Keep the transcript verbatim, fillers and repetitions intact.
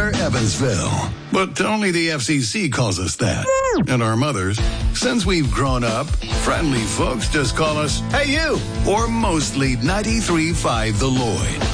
We're Evansville. But only the F C C calls us that. And our mothers, since we've grown up, friendly folks just call us, "Hey, you!" Or mostly ninety-three point five The Lloyd.